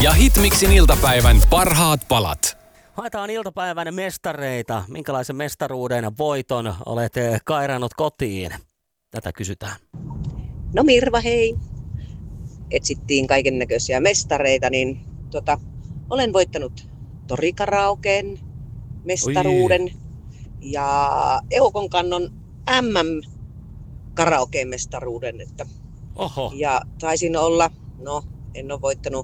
ja Hitmixin iltapäivän parhaat palat. Haetaan iltapäivän mestareita. Minkälaisen mestaruuden voiton olet kairannut kotiin? Tätä kysytään. No Mirva, hei. Etsittiin kaiken näköisiä mestareita, niin olen voittanut torikaraokeen mestaruuden ja Eukon kannon MM-karaokeen mestaruuden. Oho. Ja taisin olla, en ole voittanut,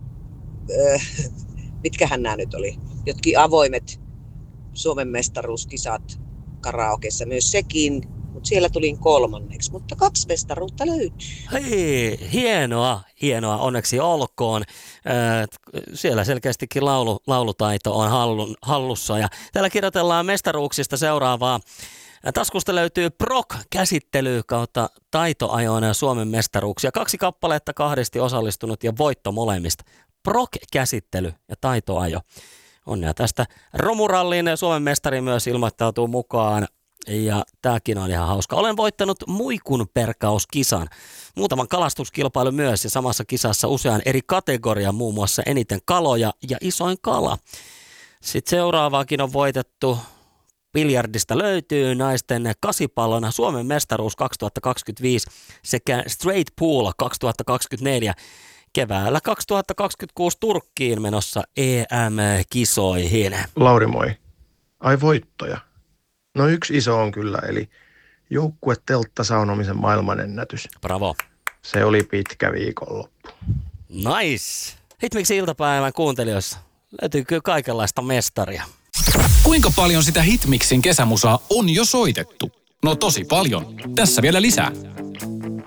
mitkähän nämä nyt oli, jotkin avoimet Suomen mestaruuskisat karaokeessa myös sekin. Mutta siellä tulin 3. Mutta 2 mestaruutta löytyy. Hei, hienoa, onneksi olkoon. Siellä selkeästikin laulutaito on hallussa. Ja täällä kirjoitellaan mestaruuksista seuraavaa. Taskusta löytyy PROK-käsittely kautta taitoajoina Suomen mestaruuksia. 2 kappaletta, 2 osallistunut ja voitto molemmista. PROK-käsittely ja taitoajo. Onnea tästä. Romurallin Suomen mestari myös ilmoittautuu mukaan. Ja tämäkin on ihan hauska. Olen voittanut muikunperkauskisan. Muutaman kalastuskilpailun myös ja samassa kisassa usean eri kategorian, muun muassa eniten kaloja ja isoin kala. Sitten seuraavaakin on voitettu. Biljardista löytyy naisten kasipallona Suomen mestaruus 2025 sekä Straight Pool 2024. Keväällä 2026 Turkkiin menossa EM-kisoihin. Lauri, moi. Ai voittoja. No yksi iso on kyllä, eli joukkuetelttasaunomisen maailmanennätys. Bravo. Se oli pitkä viikonloppu. Nice. Hitmixin iltapäivän kuuntelijoissa löytyy kyllä kaikenlaista mestaria. Kuinka paljon sitä Hitmixin kesämusaa on jo soitettu? No tosi paljon. Tässä vielä lisää.